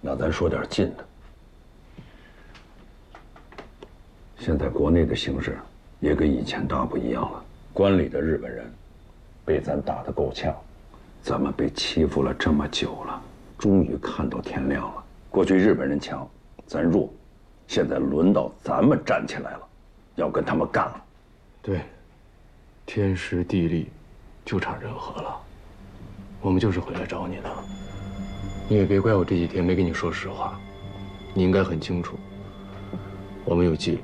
那咱说点近的。现在国内的形势也跟以前大不一样了。关里的日本人被咱打得够呛，咱们被欺负了这么久了，终于看到天亮了。过去日本人强，咱弱，现在轮到咱们站起来了，要跟他们干了。 对，天时地利，就差人和了。我们就是回来找你的，你也别怪我这几天没跟你说实话，你应该很清楚，我们有纪律。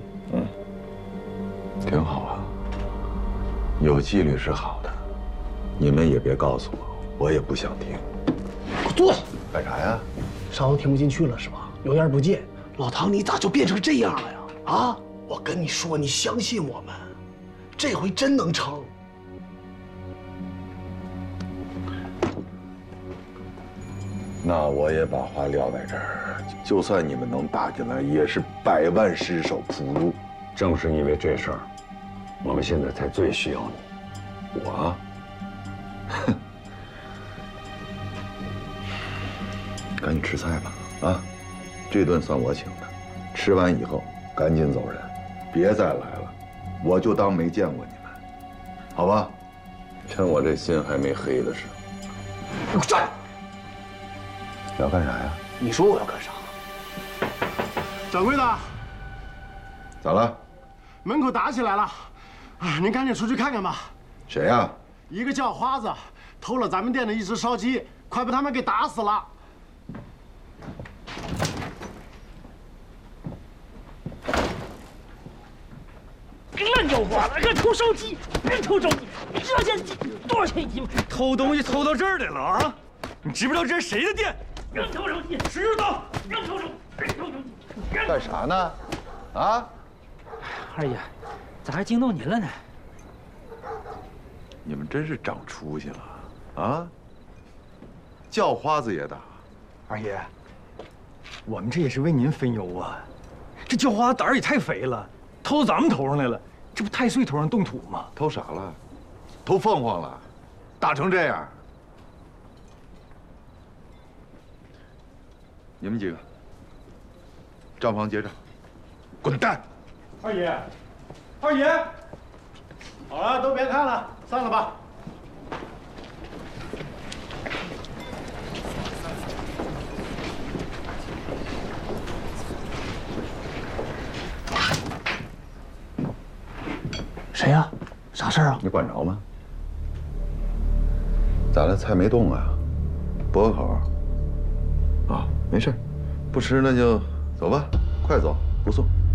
挺好啊，有纪律是好的，你们也别告诉我，我也不想听。 给我坐下！ 干啥呀？ 上头听不进去了是吧？有眼不见。老唐，你咋就变成这样了呀？啊！我跟你说，你相信我们，这回真能成。 那我也把话撂在这儿，就算你们能打进来，也是百万尸首铺路。 正是因为这事儿，我们现在才最需要你。 我，哼，赶紧吃菜吧，啊，这顿算我请的，吃完以后赶紧走人，别再来了，我就当没见过你们，好吧？趁我这心还没黑的时候。 你给我站住！ 要干啥呀？ 你说我要干啥？ 掌柜的， 咋了？ 门口打起来了，啊，您赶紧出去看看吧。 谁呀？ 一个叫花子偷了咱们店的一只烧鸡，快把他们给打死了。 烂叫花子，敢偷烧鸡，人偷烧鸡，你知道现在多少钱一斤吗？ 偷东西偷到这儿来了啊！你知不知道这是谁的店？ 人偷烧鸡， 知道。 人偷烧鸡，人偷烧鸡。 干啥呢？啊？ 二爷，咋还惊动您了呢？ 你们真是长出息了啊！叫花子也打。 二爷，我们这也是为您分忧啊。这叫花胆儿也太肥了，偷到咱们头上来了，这不太岁头上动土吗？ 偷啥了？偷凤凰了？打成这样？你们几个，账房结账，滚蛋！ 二爷，二爷，好了，都别看了，散了吧。 谁呀？啥事儿啊？ 你管着吗？咋了？菜没动啊？驳个口。啊，没事，不吃那就走吧，快走，不送。